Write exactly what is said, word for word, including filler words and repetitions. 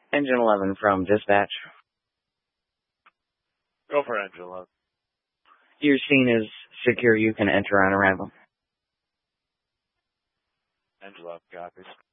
Engine eleven from dispatch. Go for engine eleven. Your scene is secure. You can enter on arrival. Engine eleven copies.